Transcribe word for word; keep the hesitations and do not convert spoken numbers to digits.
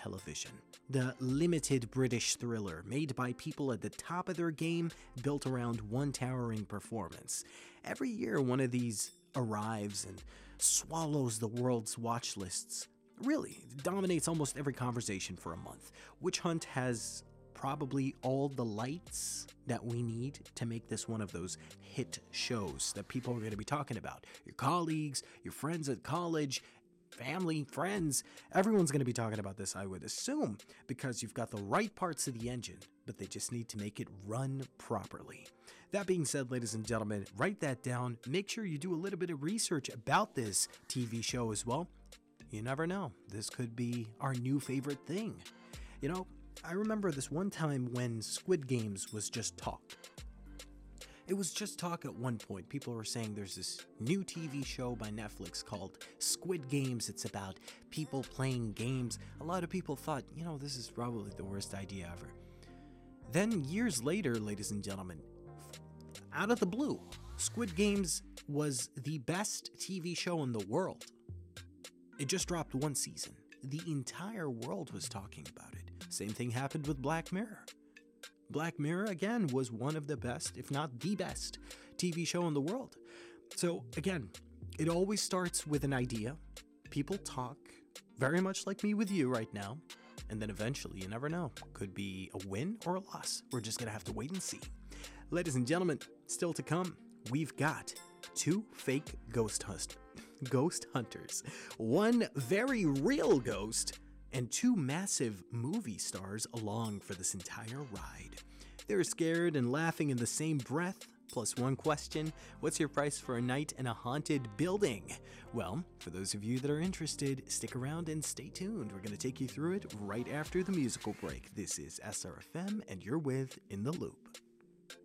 television. The limited British thriller made by people at the top of their game, built around one towering performance. Every year one of these arrives and swallows the world's watch lists. Really, it dominates almost every conversation for a month. Witch Hunt has probably all the lights that we need to make this one of those hit shows that people are going to be talking about. Your colleagues, your friends at college, family, friends, everyone's going to be talking about this, I would assume, because you've got the right parts of the engine, but they just need to make it run properly. That being said, ladies and gentlemen, write that down. Make sure you do a little bit of research about this T V show as well. You never know, this could be our new favorite thing. You know, I remember this one time when Squid Games was just talk. It was just talk at one point. People were saying there's this new T V show by Netflix called Squid Games. It's about people playing games. A lot of people thought, you know, this is probably the worst idea ever. Then years later, ladies and gentlemen, out of the blue, Squid Games was the best T V show in the world. It just dropped one season. The entire world was talking about it. Same thing happened with Black Mirror. Black Mirror, again, was one of the best, if not the best, T V show in the world. So, again, it always starts with an idea. People talk, very much like me with you right now, and then eventually, you never know, could be a win or a loss. We're just gonna have to wait and see. Ladies and gentlemen, still to come, we've got two fake ghost hunt- ghost hunters, one very real ghost, and two massive movie stars along for this entire ride. They're scared and laughing in the same breath. Plus one question, what's your price for a night in a haunted building? Well, for those of you that are interested, stick around and stay tuned. We're going to take you through it right after the musical break. This is S R F M, and you're with In the Loop.